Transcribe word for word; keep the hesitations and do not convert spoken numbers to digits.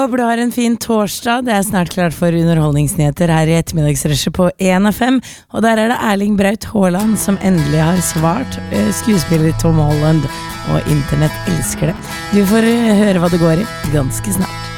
Håper du har en fin torsdag. Det er snart klart for underholdningsnyheter her i ettermiddagsrushet på en F M. Og der er det Erling Braut Haaland som endelig har svart skuespiller Tom Holland. Og internett elsker det. Du får høre hva det går i ganske snart.